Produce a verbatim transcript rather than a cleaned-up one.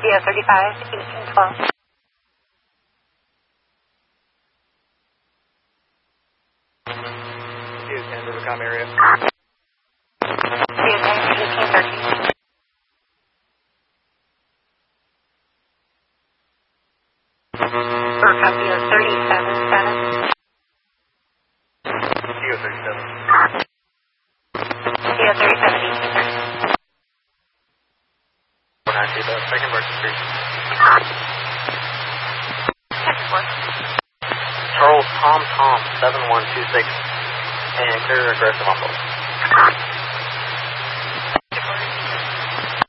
Geo thirty-five, eighteen twelve. Geo ten, Rivercom area. Geo ten, eighteen thirteen. Rivercom Geo thirty-seven seven. Geo thirty-seven. Geo thirty-seven, eighteen thirteen. one nine two, second versus three. Charles Tom Tom seven one two six and clear aggressive on both.